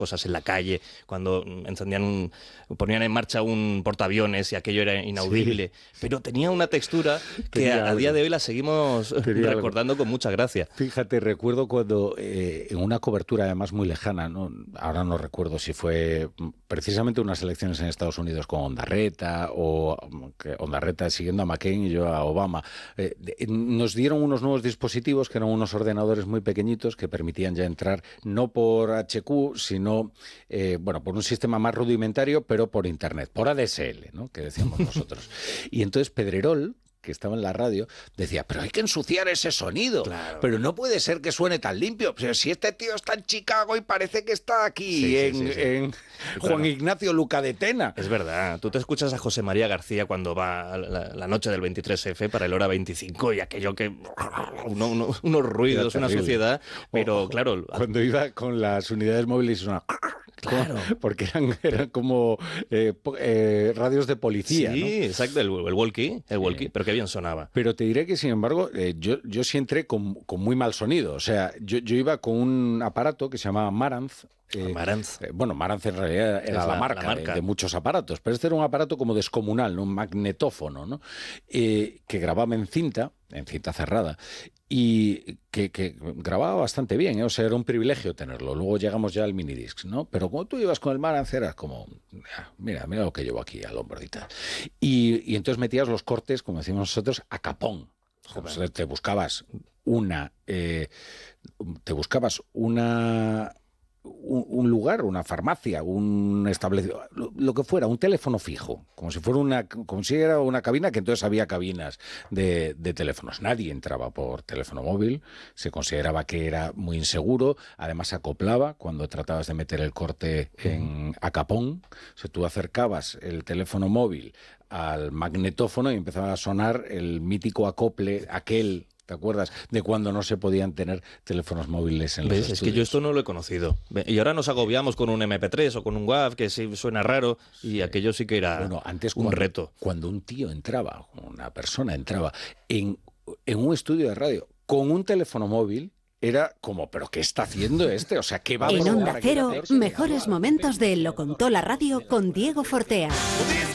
cosas en la calle, cuando ponían en marcha un portaaviones y aquello era inaudible, pero tenía una textura que a día de hoy la seguimos recordando con mucha gracia. Fíjate, recuerdo cuando en una cobertura además muy lejana, ¿no? Ahora no recuerdo si fue precisamente unas elecciones en Estados Unidos con Ondarreta, o Ondarreta siguiendo a McCain y yo a Obama, nos dieron unos nuevos dispositivos que eran unos ordenadores muy pequeñitos que permitían ya entrar no por HQ, sino por un sistema más rudimentario, pero por Internet, por ADSL, ¿no? Que decíamos nosotros. Y entonces Pedrerol, que estaba en la radio, decía, pero hay que ensuciar ese sonido, claro, pero no puede ser que suene tan limpio. Pero si este tío está en Chicago y parece que está aquí en Juan Ignacio Luca de Tena. Es verdad, tú te escuchas a José María García cuando va la noche del 23F para el hora 25 y aquello que... unos ruidos, una suciedad, pero claro... Cuando iba con las unidades móviles una... Claro. Porque eran como radios de policía, sí, ¿no? Exacto, el walkie, pero qué bien sonaba. Pero te diré que, sin embargo, yo sí entré con muy mal sonido. O sea, yo iba con un aparato que se llamaba Marantz. Marantz. Marantz en realidad era la marca. De muchos aparatos, pero este era un aparato como descomunal, ¿no? Un magnetófono, ¿no? Que grababa en cinta cerrada, y que grababa bastante bien, ¿eh? O sea, era un privilegio tenerlo. Luego llegamos ya al minidisc, ¿no? Pero cuando tú ibas con el Marantz eras como, mira lo que llevo aquí al hombro y tal. Y entonces metías los cortes, como decimos nosotros, a capón. Joder. Te buscabas un lugar, una farmacia, un establecimiento, lo que fuera, un teléfono fijo, como si era una cabina, que entonces había cabinas de teléfonos. Nadie entraba por teléfono móvil, se consideraba que era muy inseguro, además se acoplaba cuando tratabas de meter el corte a capón. O sea, tú acercabas el teléfono móvil al magnetófono y empezaba a sonar el mítico acople, aquel... ¿Te acuerdas de cuando no se podían tener teléfonos móviles en los estudios? Es que yo esto no lo he conocido. Y ahora nos agobiamos con un MP3 o con un WAV, que sí suena raro, y aquello sí que era antes un reto. Cuando un tío entraba, una persona entraba en un estudio de radio con un teléfono móvil, era como, ¿pero qué está haciendo este? O sea, ¿qué va a En Onda Cero, mejores momentos de Lo Contó la Radio con Diego Fortea.